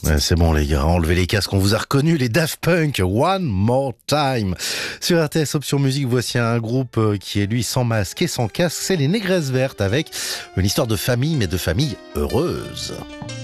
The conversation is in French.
Ouais, c'est bon les gars, enlevez les casques, on vous a reconnu, les Daft Punk, One More Time. Sur RTS Option Musique, voici un groupe qui est lui sans masque et sans casque, c'est les Négresses Vertes avec une histoire de famille, mais de famille heureuse.